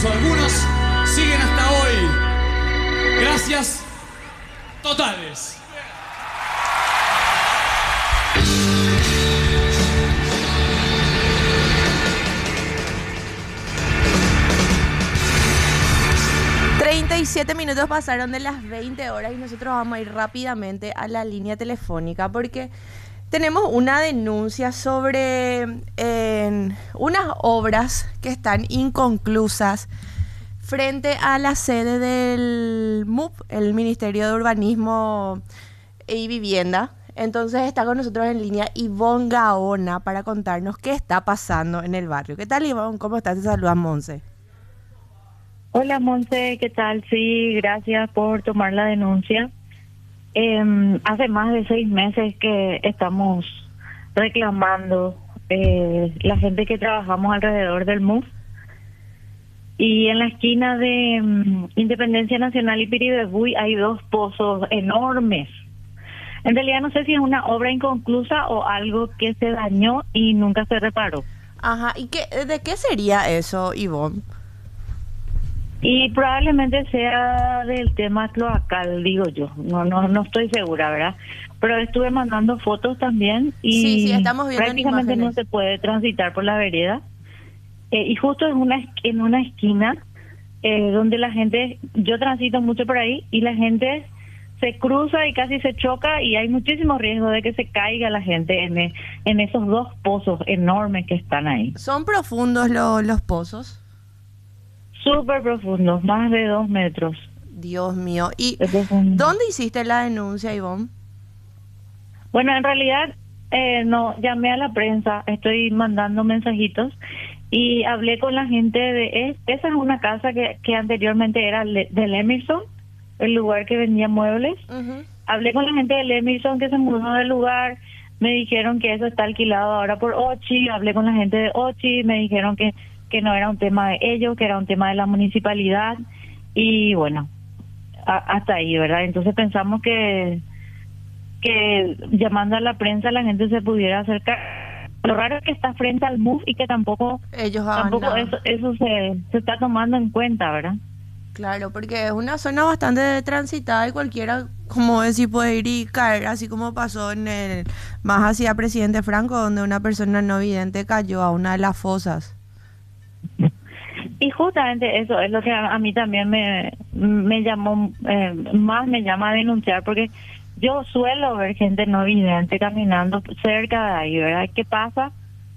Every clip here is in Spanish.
o algunos siguen hasta hoy. Gracias totales. 37 minutos pasaron de las 20 horas y nosotros vamos a ir rápidamente a la línea telefónica porque tenemos una denuncia sobre unas obras que están inconclusas frente a la sede del MUP, el Ministerio de Urbanismo y Vivienda. Entonces está con nosotros en línea Ivonne Gaona para contarnos qué está pasando en el barrio. ¿Qué tal, Ivonne? ¿Cómo estás? Te saluda Monse. Hola Monse, ¿qué tal? Sí, gracias por tomar la denuncia. Hace más de 6 meses que estamos reclamando la gente que trabajamos alrededor del MUF. Y en la esquina de Independencia Nacional y Piribebuy hay 2 pozos enormes. En realidad no sé si es una obra inconclusa o algo que se dañó y nunca se reparó. Ajá, ¿y de qué sería eso, Ivonne? Y probablemente sea del tema cloacal, digo yo. No estoy segura, ¿verdad? Pero estuve mandando fotos también y sí, estamos viendo prácticamente no se puede transitar por la vereda. Y justo en una esquina donde la gente, yo transito mucho por ahí y la gente se cruza y casi se choca y hay muchísimo riesgo de que se caiga la gente en esos 2 pozos enormes que están ahí. ¿Son profundos los pozos? Súper profundos, más de 2 metros. Dios mío. ¿Y dónde hiciste la denuncia, Ivonne? Bueno, en realidad no, llamé a la prensa, estoy mandando mensajitos y hablé con la gente de... Esa es una casa que anteriormente era del Emerson, el lugar que vendía muebles. Uh-huh. Hablé con la gente del Emerson que se mudó del lugar, me dijeron que eso está alquilado ahora por Ochi, hablé con la gente de Ochi, me dijeron que no era un tema de ellos, que era un tema de la municipalidad y bueno, hasta ahí, ¿verdad? Entonces pensamos que llamando a la prensa la gente se pudiera acercar. Lo raro es que está frente al MUF y que tampoco eso se está tomando en cuenta, ¿verdad? Claro, porque es una zona bastante transitada y cualquiera, como decir, puede ir y caer, así como pasó más hacia Presidente Franco, donde una persona no vidente cayó a una de las fosas. Y justamente eso es lo que a mí también me llamó, más me llama a denunciar, porque yo suelo ver gente no vidente caminando cerca de ahí, ¿verdad? ¿Qué pasa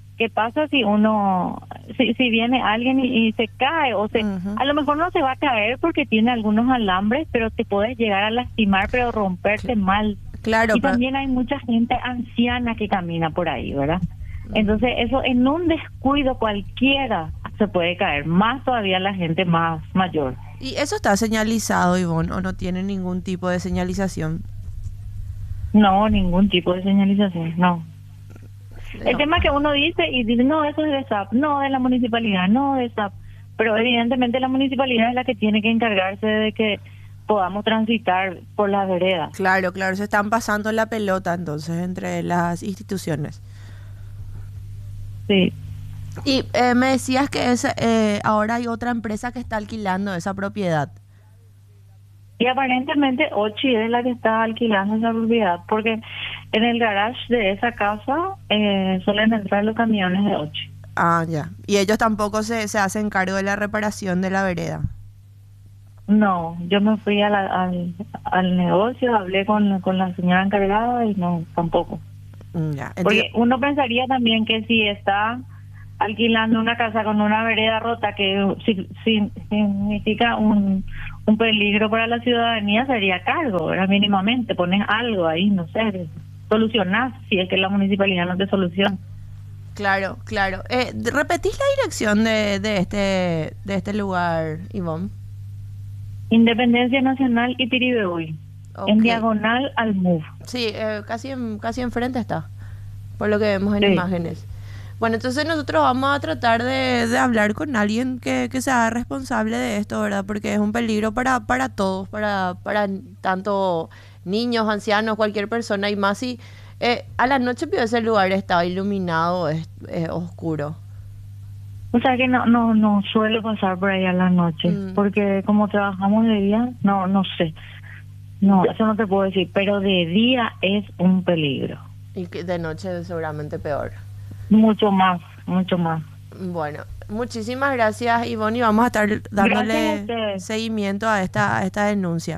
si viene alguien y se cae o Uh-huh. a lo mejor no se va a caer porque tiene algunos alambres, pero te puedes llegar a lastimar, pero romperte mal. Claro. Y también hay mucha gente anciana que camina por ahí, ¿verdad? Entonces eso en un descuido cualquiera se puede caer, más todavía la gente más mayor. ¿Y eso está señalizado, Ivonne, o no tiene ningún tipo de señalización? No, ningún tipo de señalización, no. El tema que uno dice y dice, no, eso es de SAP, no, de la municipalidad, no, de SAP. Pero evidentemente la municipalidad es la que tiene que encargarse de que podamos transitar por las veredas. Claro, se están pasando la pelota entonces entre las instituciones. Sí. Y me decías que ahora hay otra empresa que está alquilando esa propiedad. Y aparentemente Ochi es la que está alquilando esa propiedad, porque en el garage de esa casa suelen entrar los camiones de Ochi. Ah, ya. Y ellos tampoco se hacen cargo de la reparación de la vereda. No, yo me fui al negocio, hablé con la señora encargada y no, tampoco. Ya. Porque uno pensaría también que si está alquilando una casa con una vereda rota, que significa un peligro para la ciudadanía, sería cargo, ¿verdad? Mínimamente, pones algo ahí, no sé, solucionás si es que la municipalidad no te soluciona. Claro. ¿Repetís la dirección de este lugar, Ivonne? Independencia Nacional y Piribebuy, Okay. en diagonal al MUF. Sí, casi enfrente está, por lo que vemos en imágenes. Bueno, entonces nosotros vamos a tratar de hablar con alguien que sea responsable de esto, ¿verdad? Porque es un peligro para todos, para tanto niños, ancianos, cualquier persona, y más si a la noche ese lugar estaba iluminado, es oscuro. O sea que no suelo pasar por ahí a la noche, porque como trabajamos de día, no sé. No, eso no te puedo decir, pero de día es un peligro. Y que de noche seguramente peor. Mucho más, mucho más. Bueno, muchísimas gracias, Ivonne, y vamos a estar dándole Gracias a ustedes. seguimiento a esta denuncia.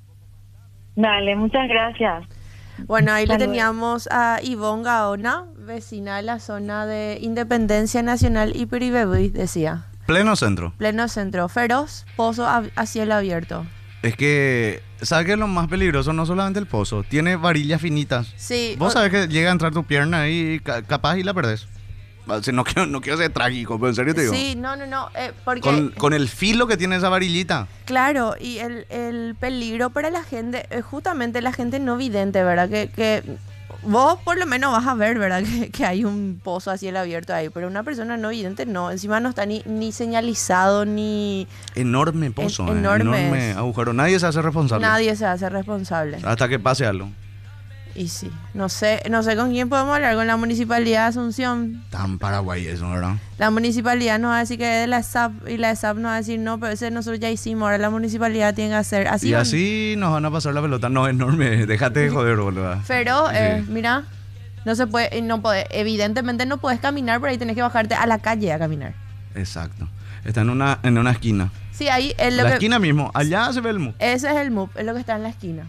Dale, muchas gracias. Bueno, ahí le Hasta luego. teníamos a Ivonne Gaona, vecina de la zona de Independencia Nacional y Piribebuy, decía. Pleno centro. Pleno centro, feroz, pozo a cielo abierto. Es que, ¿sabes qué es lo más peligroso? No solamente el pozo, tiene varillas finitas. Sí. Vos sabés que llega a entrar tu pierna y capaz y la perdés. Si no quiero ser trágico, pero en serio te digo. Sí, no, porque... Con el filo que tiene esa varillita. Claro, y el peligro para la gente, justamente la gente no vidente, ¿verdad? Que vos por lo menos vas a ver, ¿verdad? Que hay un pozo a cielo abierto ahí, pero una persona no vidente no, encima no está ni señalizado, ni... Enorme pozo, enorme enorme es. agujero. Nadie se hace responsable. Nadie se hace responsable. Hasta que pase algo. Y sí, no sé con quién podemos hablar, con la Municipalidad de Asunción. Tan Paraguay eso, ¿verdad? La Municipalidad nos va a decir que es de la SAP y la SAP nos va a decir no, pero ese nosotros ya hicimos, ahora la Municipalidad tiene que hacer así. Y así nos van a pasar la pelota. No, enorme. Déjate de joder, boludo. Pero, Sí. mira, no se puede, evidentemente no puedes caminar, pero ahí tenés que bajarte a la calle a caminar. Exacto. Está en una esquina. Sí, ahí es lo La que... esquina mismo. Allá se ve el MUP. Ese es el MUP, es lo que está en la esquina.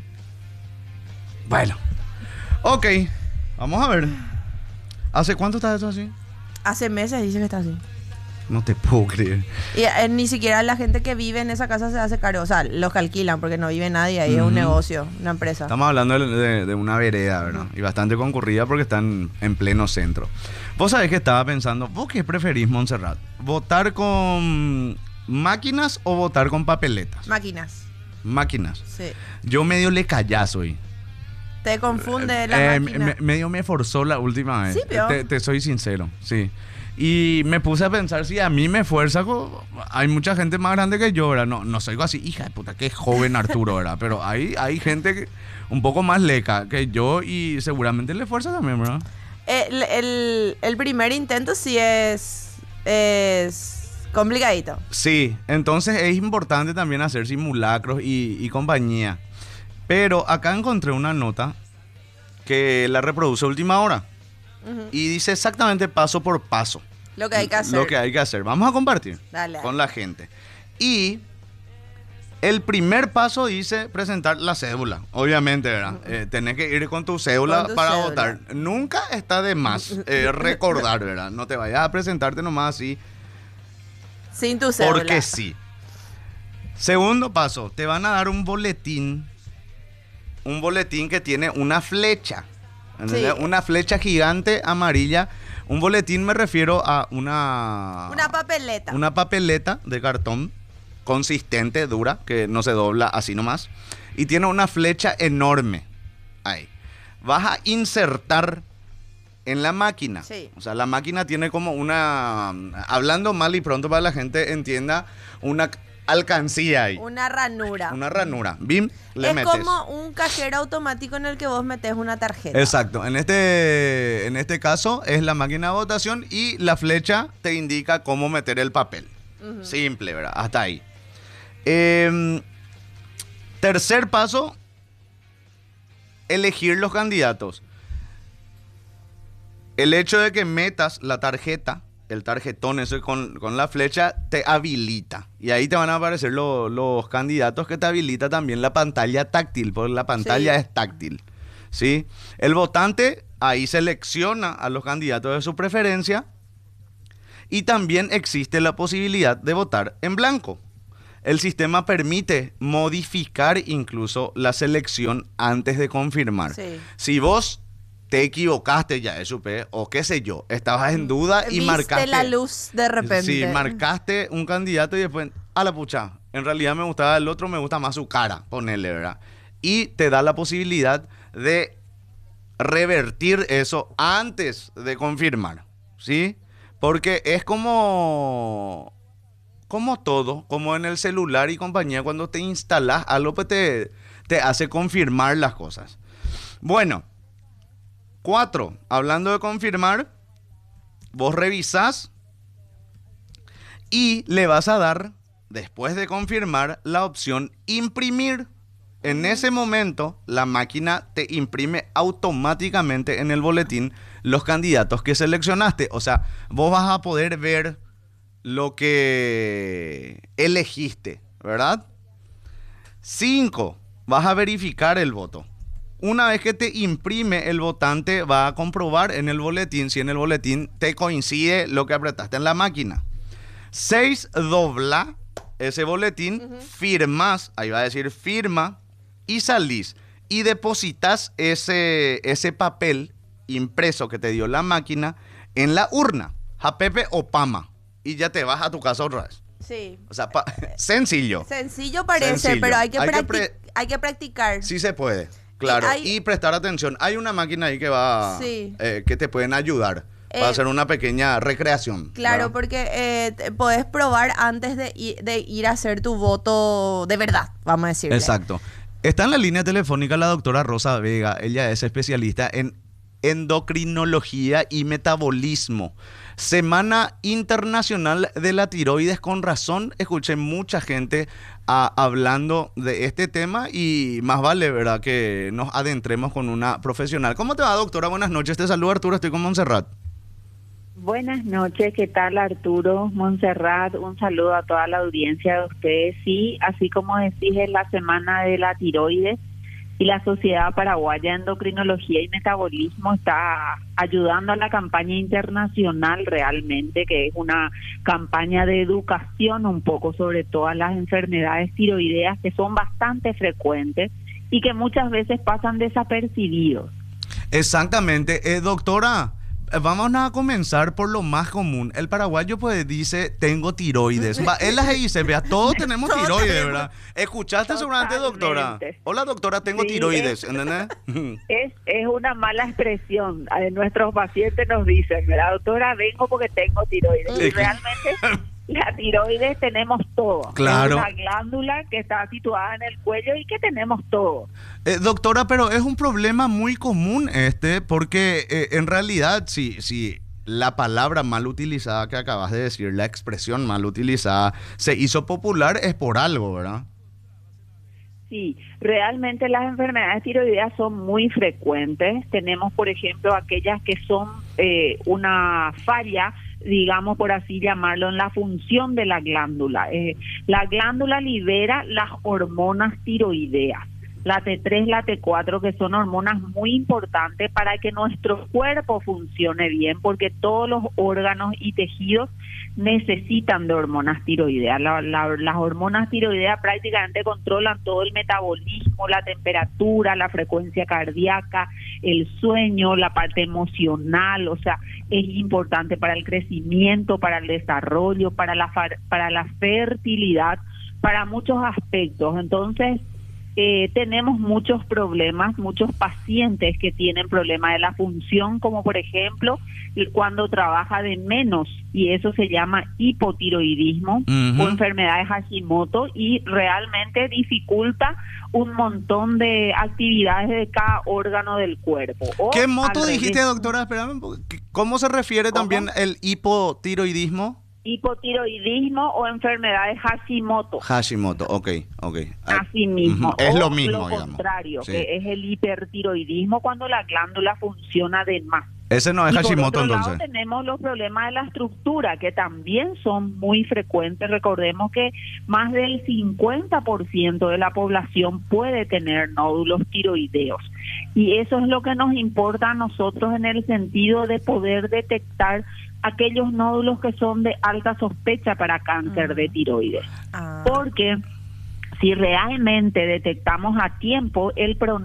Bueno. Ok. Vamos a ver. ¿Hace cuánto está eso así? Hace meses dice que está así. No te puedo creer. Y ni siquiera la gente que vive en esa casa se hace caro. O sea, los que alquilan porque no vive nadie ahí, es un negocio, una empresa. Estamos hablando de una vereda, ¿verdad? Y bastante concurrida porque están en pleno centro. Vos sabés que estaba pensando, ¿vos qué preferís, Montserrat? ¿Votar con máquinas o votar con papeletas? Máquinas, Máquinas. sí. Yo medio le callás hoy. Te confunde la máquina. Medio me forzó la última vez. Sí, pero... Te soy sincero, sí. Y me puse a pensar, si a mí me fuerza, hay mucha gente más grande que yo, ¿verdad? No soy así, hija de puta, qué joven Arturo, ¿verdad? Pero hay gente un poco más leca que yo y seguramente le fuerza también, ¿verdad? El primer intento sí es complicadito. Sí, entonces es importante también hacer simulacros y compañía. Pero acá encontré una nota que la reproduce a última hora. Y dice exactamente paso por paso Lo que hay que hacer. lo que hay que hacer. Vamos a compartir Dale. con la gente. Y el primer paso dice presentar la cédula. Obviamente, ¿verdad? Tenés que ir con tu cédula Con tu para cédula. votar. Nunca está de más recordar, ¿verdad? No te vayas a presentarte nomás así Sin tu cédula. porque sí. Segundo paso, te van a dar un boletín. Un boletín que tiene una flecha. ¿Entendés? Sí. Una flecha gigante amarilla. Un boletín me refiero a una papeleta. una papeleta de cartón consistente, dura, que no se dobla así nomás. Y tiene una flecha enorme. Ahí. Vas a insertar en la máquina. Sí. O sea, la máquina tiene como una... Hablando mal y pronto para la gente entienda, una alcancía ahí. Una ranura. Una ranura. Bim, le es metes. como un cajero automático en el que vos metes una tarjeta. Exacto. En este caso es la máquina de votación y la flecha te indica cómo meter el papel. Simple, ¿verdad? Hasta ahí. Tercer paso, elegir los candidatos. El hecho de que metas la tarjeta, el tarjetón ese con la flecha, te habilita. Y ahí te van a aparecer los candidatos, que te habilita también la pantalla táctil, porque la pantalla Sí. es táctil. ¿Sí? El votante ahí selecciona a los candidatos de su preferencia y también existe la posibilidad de votar en blanco. El sistema permite modificar incluso la selección antes de confirmar. Sí. Si vos te equivocaste, ya supe, o qué sé yo, estabas en duda y Viste marcaste la luz de repente. Sí, marcaste un candidato y después, a la pucha, en realidad me gustaba el otro, me gusta más su cara, ponerle, ¿verdad? Y te da la posibilidad de revertir eso antes de confirmar, ¿sí? Porque es como todo, como en el celular y compañía, cuando te instalas algo, pues te hace confirmar las cosas. Bueno, 4, hablando de confirmar, vos revisás Y le vas a dar, después de confirmar, la opción imprimir. En ese momento, la máquina te imprime automáticamente en el boletín los candidatos que seleccionaste. O sea, vos vas a poder ver lo que elegiste, ¿verdad? 5. Vas a verificar el voto. Una vez que te imprime, el votante va a comprobar en el boletín si en el boletín te coincide lo que apretaste en la máquina. 6. Dobla ese boletín, firmas, ahí va a decir firma, y salís y depositas ese papel impreso que te dio la máquina en la urna, Japepe o Pama, y ya te vas a tu casa otra vez. Sí. O sea, sencillo. Sencillo parece, Sencillo. pero hay que practicar. Sí se puede, claro. Y prestar atención. Hay una máquina ahí que va, Sí. Que te pueden ayudar para hacer una pequeña recreación. Claro, ¿verdad? porque podés probar antes de ir a hacer tu voto de verdad, vamos a decirle. Exacto. Está en la línea telefónica la doctora Rosa Vega. Ella es especialista en endocrinología y metabolismo. Semana Internacional de la Tiroides. Con razón, escuché mucha gente hablando de este tema y más vale, ¿verdad?, que nos adentremos con una profesional. ¿Cómo te va, doctora? Buenas noches. Te saludo, Arturo. Estoy con Montserrat. Buenas noches, ¿qué tal, Arturo? Montserrat, un saludo a toda la audiencia de ustedes. Sí, así como decís, es la Semana de la Tiroides y la Sociedad Paraguaya de Endocrinología y Metabolismo está ayudando a la campaña internacional realmente, que es una campaña de educación un poco sobre todas las enfermedades tiroideas que son bastante frecuentes y que muchas veces pasan desapercibidos. Exactamente. Doctora, vamos a comenzar por lo más común. El paraguayo pues dice, tengo tiroides. Él las dice, vea, todos tenemos tiroides, ¿verdad? ¿Escuchaste seguramente, doctora? Hola, doctora, tengo tiroides, ¿entendés? Es una mala expresión. Nuestros pacientes nos dicen, ¿verdad, doctora? Vengo porque tengo tiroides. Y realmente la tiroides tenemos todo. Claro. Es una glándula que está situada en el cuello y que tenemos todo. Doctora, pero es un problema muy común porque en realidad si la palabra mal utilizada que acabas de decir, la expresión mal utilizada, se hizo popular es por algo, ¿verdad? Sí, realmente las enfermedades tiroideas son muy frecuentes. Tenemos, por ejemplo, aquellas que son una falla, digamos por así llamarlo, en la función de la glándula. La glándula libera las hormonas tiroideas, la T3, la T4, que son hormonas muy importantes para que nuestro cuerpo funcione bien, porque todos los órganos y tejidos necesitan de hormonas tiroideas. Las hormonas tiroideas prácticamente controlan todo el metabolismo, la temperatura, la frecuencia cardíaca, el sueño, la parte emocional. O sea, es importante para el crecimiento, para el desarrollo, para la fertilidad, para muchos aspectos. Entonces, tenemos muchos problemas, muchos pacientes que tienen problemas de la función, como por ejemplo cuando trabaja de menos, y eso se llama hipotiroidismo o enfermedad de Hashimoto, y realmente dificulta un montón de actividades de cada órgano del cuerpo. ¿Qué moto dijiste, doctora? Espérame, ¿cómo se refiere también el hipotiroidismo? Hipotiroidismo o enfermedad de Hashimoto. Hashimoto, ok. Así mismo. Es lo O mismo, lo digamos. contrario, Sí. que es el hipertiroidismo, cuando la glándula funciona de más. Ese no es Y Hashimoto, por otro entonces. lado, tenemos los problemas de la estructura, que también son muy frecuentes. Recordemos que más del 50% de la población puede tener nódulos tiroideos. Y eso es lo que nos importa a nosotros en el sentido de poder detectar aquellos nódulos que son de alta sospecha para cáncer de tiroides. Porque si realmente detectamos a tiempo, el pronóstico